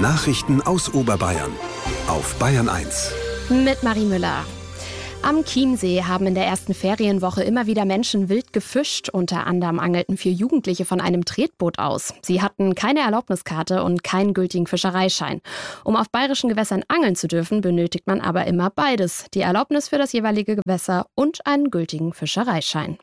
Nachrichten aus Oberbayern auf Bayern 1. Mit Marie Müller. Am Chiemsee haben in der ersten Ferienwoche immer wieder Menschen wild gefischt. Unter anderem angelten 4 Jugendliche von einem Tretboot aus. Sie hatten keine Erlaubniskarte und keinen gültigen Fischereischein. Um auf bayerischen Gewässern angeln zu dürfen, benötigt man aber immer beides. Die Erlaubnis für das jeweilige Gewässer und einen gültigen Fischereischein.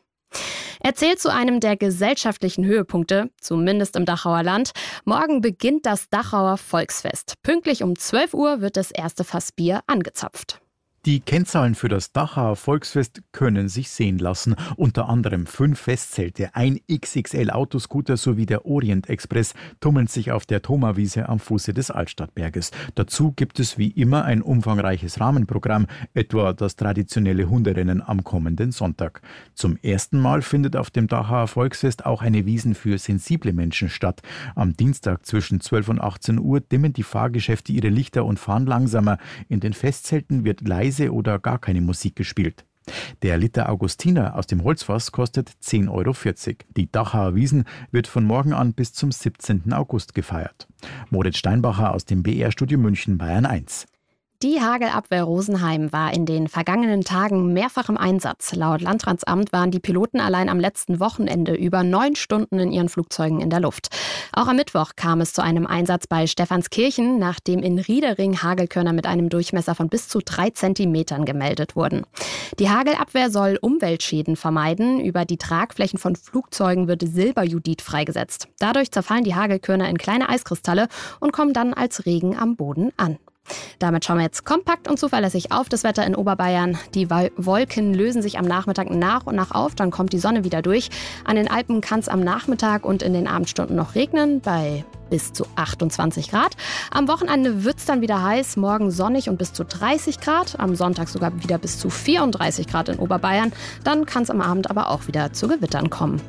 Er zählt zu einem der gesellschaftlichen Höhepunkte, zumindest im Dachauer Land. Morgen beginnt das Dachauer Volksfest. Pünktlich um 12 Uhr wird das erste Fass Bier angezapft. Die Kennzahlen für das Dachauer Volksfest können sich sehen lassen. Unter anderem 5 Festzelte, ein XXL-Autoscooter sowie der Orient Express tummeln sich auf der Thoma-Wiese am Fuße des Altstadtberges. Dazu gibt es wie immer ein umfangreiches Rahmenprogramm, etwa das traditionelle Hunderennen am kommenden Sonntag. Zum ersten Mal findet auf dem Dachauer Volksfest auch eine Wiesn für sensible Menschen statt. Am Dienstag zwischen 12 und 18 Uhr dimmen die Fahrgeschäfte ihre Lichter und fahren langsamer. In den Festzelten wird leise oder gar keine Musik gespielt. Der Liter Augustiner aus dem Holzfass kostet 10,40 Euro. Die Dachauer Wiesn wird von morgen an bis zum 17. August gefeiert. Moritz Steinbacher aus dem BR-Studio München, Bayern 1. Die Hagelabwehr Rosenheim war in den vergangenen Tagen mehrfach im Einsatz. Laut Landratsamt waren die Piloten allein am letzten Wochenende über 9 Stunden in ihren Flugzeugen in der Luft. Auch am Mittwoch kam es zu einem Einsatz bei Stephanskirchen, nachdem in Riedering Hagelkörner mit einem Durchmesser von bis zu 3 Zentimetern gemeldet wurden. Die Hagelabwehr soll Umweltschäden vermeiden. Über die Tragflächen von Flugzeugen wird Silberjodid freigesetzt. Dadurch zerfallen die Hagelkörner in kleine Eiskristalle und kommen dann als Regen am Boden an. Damit schauen wir jetzt kompakt und zuverlässig auf das Wetter in Oberbayern. Die Wolken lösen sich am Nachmittag nach und nach auf, dann kommt die Sonne wieder durch. An den Alpen kann es am Nachmittag und in den Abendstunden noch regnen, bei bis zu 28 Grad. Am Wochenende wird es dann wieder heiß, morgen sonnig und bis zu 30 Grad. Am Sonntag sogar wieder bis zu 34 Grad in Oberbayern. Dann kann es am Abend aber auch wieder zu Gewittern kommen.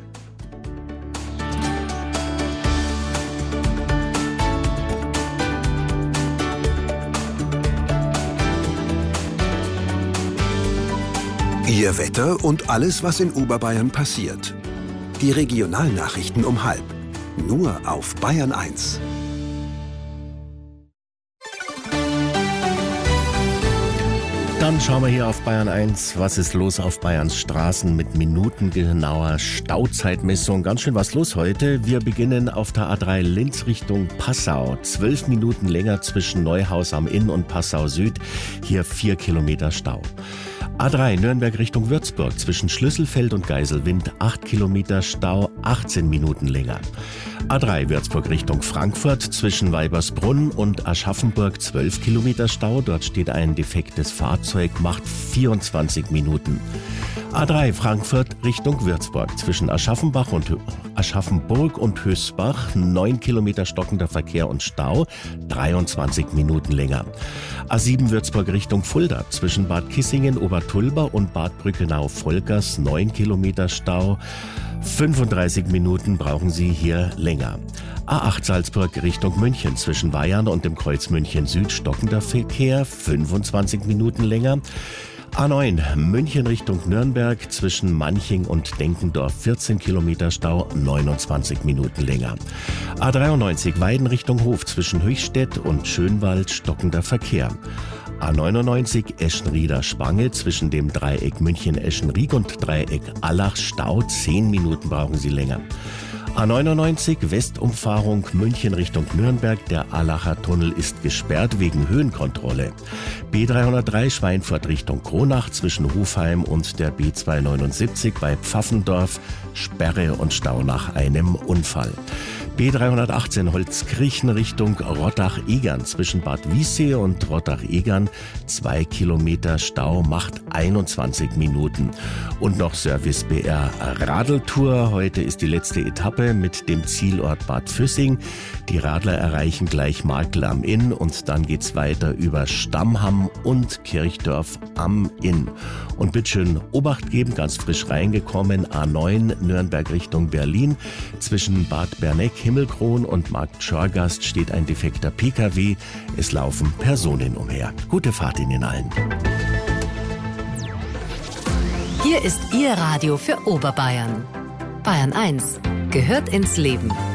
Ihr Wetter und alles, was in Oberbayern passiert. Die Regionalnachrichten um 12:30. Nur auf Bayern 1. Dann schauen wir hier auf Bayern 1. Was ist los auf Bayerns Straßen mit minutengenauer Stauzeitmessung? Ganz schön was los heute. Wir beginnen auf der A3 Linz Richtung Passau. 12 Minuten länger zwischen Neuhaus am Inn und Passau Süd. Hier 4 Kilometer Stau. A3 Nürnberg Richtung Würzburg zwischen Schlüsselfeld und Geiselwind 8 Kilometer Stau, 18 Minuten länger. A3 Würzburg Richtung Frankfurt zwischen Weibersbrunn und Aschaffenburg 12 Kilometer Stau. Dort steht ein defektes Fahrzeug, macht 24 Minuten. A3 Frankfurt Richtung Würzburg zwischen Aschaffenburg und Hösbach 9 Kilometer stockender Verkehr und Stau, 23 Minuten länger. A7 Würzburg Richtung Fulda zwischen Bad Kissingen, Obertulba und Bad Brückenau-Volkers 9 Kilometer Stau, 35 Minuten brauchen Sie hier länger. A8 Salzburg Richtung München zwischen Weyarn und dem Kreuz München Süd stockender Verkehr, 25 Minuten länger. A9 München Richtung Nürnberg zwischen Manching und Denkendorf 14 Kilometer Stau, 29 Minuten länger. A93 Weiden Richtung Hof zwischen Höchstädt und Schönwald stockender Verkehr. A99 Eschenrieder-Spange zwischen dem Dreieck München-Eschenried und Dreieck Allach Stau, 10 Minuten brauchen Sie länger. A99 Westumfahrung München Richtung Nürnberg. Der Allacher Tunnel ist gesperrt wegen Höhenkontrolle. B303 Schweinfurt Richtung Kronach zwischen Hofheim und der B279 bei Pfaffendorf. Sperre und Stau nach einem Unfall. B318 Holzkirchen Richtung Rottach-Egern zwischen Bad Wiessee und Rottach-Egern 2 Kilometer Stau, macht 21 Minuten. Und noch Service BR Radeltour. Heute ist die letzte Etappe mit dem Zielort Bad Füssing. Die Radler erreichen gleich Markl am Inn und dann geht's weiter über Stammham und Kirchdorf am Inn. Und bitteschön Obacht geben, ganz frisch reingekommen, A9 Nürnberg Richtung Berlin. Zwischen Bad Berneck, Himmelkron und Markt Schorgast steht ein defekter PKW. Es laufen Personen umher. Gute Fahrt Ihnen allen. Hier ist Ihr Radio für Oberbayern. Bayern 1 gehört ins Leben.